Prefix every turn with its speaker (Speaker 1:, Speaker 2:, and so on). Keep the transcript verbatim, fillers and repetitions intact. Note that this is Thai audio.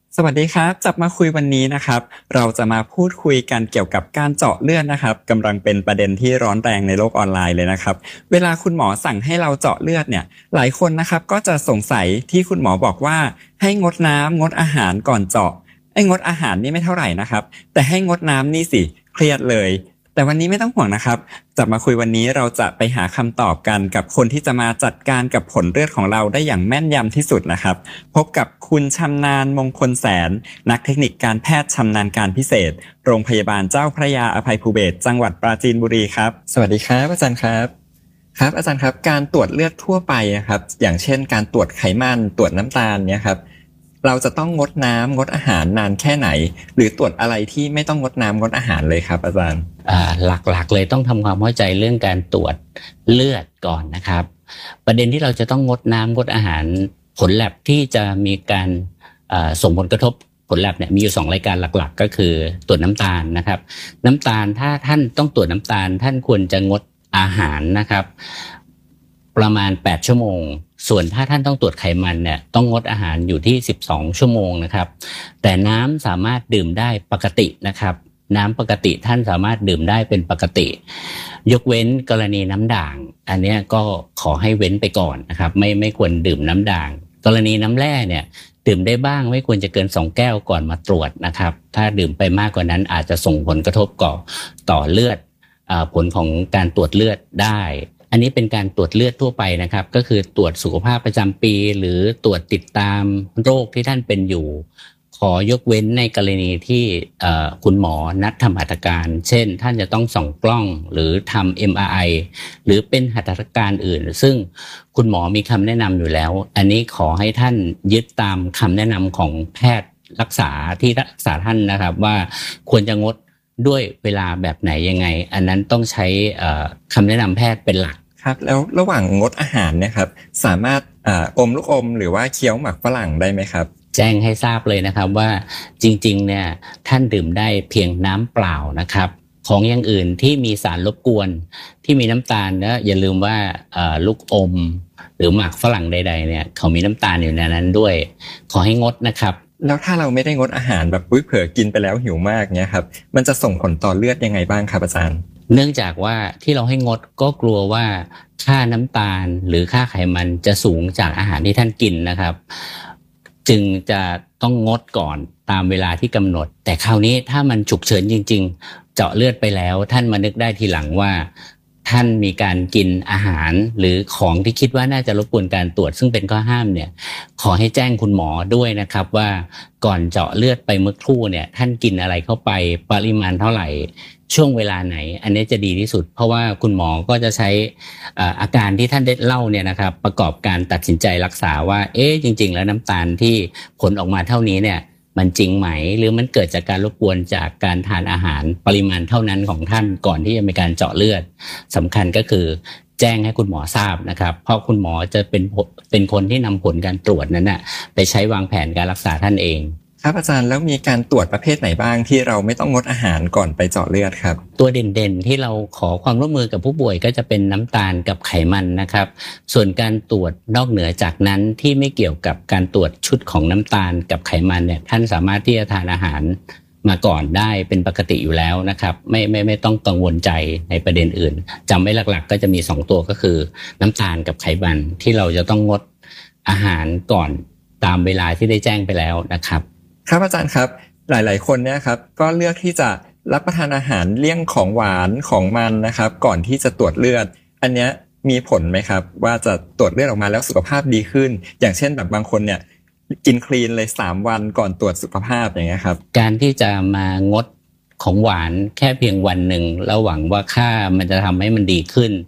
Speaker 1: สวัสดีครับจับมาคุยวันนี้นะครับเราจะมาพูดคุยกันเกี่ยวกับการเจาะเลือดนะครับกำลังเป็นประเด็นที่ร้อนแรงในโลกออนไลน์เลยนะครับเวลาคุณหมอสั่งให้เราเจาะเลือดเนี่ยหลายคนนะครับก็จะสงสัยที่คุณหมอบอกว่าให้งดน้ำงดอาหารก่อนเจาะไอ้งดอาหารนี่ไม่เท่าไหร่นะครับแต่ให้งดน้ำนี่สิเครียดเลยแต่วันนี้ไม่ต้องห่วงนะครับจับมาคุยวันนี้เราจะไปหาคำตอบกันกับคนที่จะมาจัดการกับผลเลือดของเราได้อย่างแม่นยำที่สุดนะครับพบกับคุณชำนาญมงคลแสนนักเทคนิคการแพทย์ชำนาญการพิเศษโรงพยาบาลเจ้าพระยาอภัยภูเบศรจังหวัดปราจีนบุรีครับสวัสดีครับอาจารย์ครับครับอาจารย์ครับการตรวจเลือดทั่วไปครับอย่างเช่นการตรวจไขมันตรวจน้ำตาลเนี่ยครับเราจะต้องงดน้ำงดอาหารนานแค่ไหนหรือตรวจอะไรที่ไม่ต้องงดน้ำงดอาหารเลยครับอาจารย์
Speaker 2: อ่าหลักๆเลยต้องทำความเข้าใจเรื่องการตรวจเลือดก่อนนะครับประเด็นที่เราจะต้องงดน้ำงดอาหารผลแลบที่จะมีการส่งผลกระทบผลแลบเนี่ยมีอยู่สองรายการหลักๆก็คือตรวจน้ำตาลนะครับน้ำตาลถ้าท่านต้องตรวจน้ำตาลท่านควรจะงดอาหารนะครับประมาณแปดชั่วโมงส่วนถ้าท่านต้องตรวจไขมันเนี่ยต้องงดอาหารอยู่ที่สิบสองชั่วโมงนะครับแต่น้ำสามารถดื่มได้ปกตินะครับน้ำปกติท่านสามารถดื่มได้เป็นปกติยกเว้นกรณีน้ำด่างอันนี้ก็ขอให้เว้นไปก่อนนะครับไม่ไม่ควรดื่มน้ำด่างกรณีน้ำแร่เนี่ยดื่มได้บ้างไม่ควรจะเกินสองแก้วก่อนมาตรวจนะครับถ้าดื่มไปมากกว่านั้นอาจจะส่งผลกระทบต่อต่อเลือดผลของการตรวจเลือดได้อันนี้เป็นการตรวจเลือดทั่วไปนะครับก็คือตรวจสุขภาพประจำปีหรือตรวจติดตามโรคที่ท่านเป็นอยู่ขอยกเว้นในกรณีที่คุณหมอนัดทำหัตถการเช่นท่านจะต้องส่องกล้องหรือทำ เอ็ม อาร์ ไอ หรือเป็นหัตถการอื่นซึ่งคุณหมอมีคำแนะนำอยู่แล้วอันนี้ขอให้ท่านยึดตามคำแนะนำของแพทย์รักษาที่รักษาท่านนะครับว่าควรจะงดด้วยเวลาแบบไหนยังไงอันนั้นต้องใช้คำแนะนำแพทย์เป็นหลัก
Speaker 1: ครับแล้วระหว่างงดอาหารเนี่ยครับสามารถอมลูกอมหรือว่าเคี้ยวหมากฝรั่งได้ไหมครับ
Speaker 2: แจ้งให้ทราบเลยนะครับว่าจริงๆเนี่ยท่านดื่มได้เพียงน้ำเปล่านะครับของอย่างอื่นที่มีสารรบกวนที่มีน้ำตาลนะอย่าลืมว่าลูกอมหรือหมากฝรั่งใดๆเนี่ยเขามีน้ำตาลอยู่ในนั้นด้วยขอให้งดนะครับ
Speaker 1: แล้วถ้าเราไม่ได้งดอาหารแบบปุ้ยเผลอกินไปแล้วหิวมากเนี่ยครับมันจะส่งผลต่อเลือดยังไงบ้างครับอาจารย์
Speaker 2: เนื่องจากว่าที่เราให้งดก็กลัวว่าค่าน้ำตาลหรือค่าไขมันจะสูงจากอาหารที่ท่านกินนะครับจึงจะต้องงดก่อนตามเวลาที่กำหนดแต่คราวนี้ถ้ามันฉุกเฉินจริงๆเจาะเลือดไปแล้วท่านมานึกได้ทีหลังว่าท่านมีการกินอาหารหรือของที่คิดว่าน่าจะรบกวนการตรวจซึ่งเป็นข้อห้ามเนี่ยขอให้แจ้งคุณหมอด้วยนะครับว่าก่อนเจาะเลือดไปเมื่อครู่เนี่ยท่านกินอะไรเข้าไปปริมาณเท่าไหร่ช่วงเวลาไหนอันนี้จะดีที่สุดเพราะว่าคุณหมอก็จะใช้อาการที่ท่านได้เล่าเนี่ยนะครับประกอบการตัดสินใจรักษาว่าเอ๊ะจริงๆแล้วน้ำตาลที่ผลออกมาเท่านี้เนี่ยมันจริงไหมหรือมันเกิดจากการรบกวนจากการทานอาหารปริมาณเท่านั้นของท่านก่อนที่จะมีการเจาะเลือดสำคัญก็คือแจ้งให้คุณหมอทราบนะครับเพราะคุณหมอจะเป็นเป็นคนที่นำผลการตรวจนั้นนะไปใช้วางแผนการรักษาท่านเอง
Speaker 1: ครับอาจารย์แล้วมีการตรวจประเภทไหนบ้างที่เราไม่ต้องงดอาหารก่อนไปเจาะเลือดครับ
Speaker 2: ตัวเด่นๆที่เราขอความร่วมมือกับผู้ป่วยก็จะเป็นน้ำตาลกับไขมันนะครับส่วนการตรวจนอกเหนือจากนั้นที่ไม่เกี่ยวกับการตรวจชุดของน้ำตาลกับไขมันเนี่ยท่านสามารถที่จะทานอาหารมาก่อนได้เป็นปกติอยู่แล้วนะครับไม่ไม่ไม่ต้องกังวลใจในประเด็นอื่นจำไว้หลักๆก็จะมีสองตัวก็คือน้ำตาลกับไขมันที่เราจะต้องงดอาหารก่อนตามเวลาที่ได้แจ้งไปแล้วนะครับ
Speaker 1: ครับอาจารย์ครับหลายๆคนเนี่ยครับก็เลือกที่จะรับประทานอาหารเลี่ยงของหวานของมันนะครับก่อนที่จะตรวจเลือดอันเนี้ยมีผลไหมครับว่าจะตรวจเลือดออกมาแล้วสุขภาพดีขึ้นอย่างเช่นแบบบางคนเนี่ยกินคลีนเลยสามวันก่อนตรวจสุขภาพอย่างเงี้ยครับ
Speaker 2: การที่จะมางดของหวานแค่เพียงวันหนึ่งแล้วหวังว่าค่ามันจะทำให้มันดีขึ้น